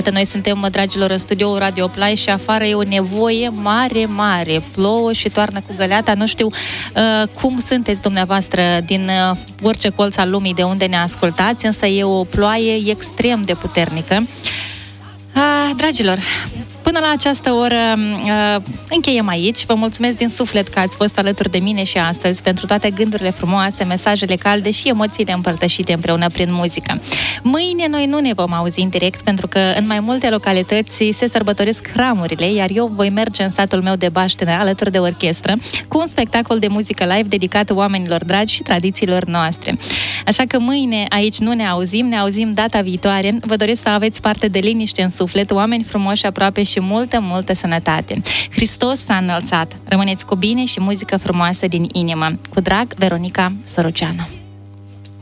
Iată, noi suntem, dragilor, în studioul Radio Play și afară e o nevoie mare, mare. Plouă și toarnă cu găleata. Nu știu cum sunteți dumneavoastră din orice colț al lumii de unde ne ascultați, însă e o ploaie extrem de puternică. Dragilor, până la această oră încheiem aici. Vă mulțumesc din suflet că ați fost alături de mine și astăzi pentru toate gândurile frumoase, mesajele calde și emoțiile împărtășite împreună prin muzică. Mâine noi nu ne vom auzi în direct pentru că în mai multe localități se sărbătoresc hramurile, iar eu voi merge în satul meu de Baștenă alături de orchestră cu un spectacol de muzică live dedicat oamenilor dragi și tradițiilor noastre. Așa că mâine aici nu ne auzim data viitoare. Vă doresc să aveți parte de liniște în suflet, oameni frumoși aproape și multă, multă sănătate. Hristos s-a înălțat. Rămâneți cu bine și muzică frumoasă din inimă. Cu drag, Veronica Soroceanu.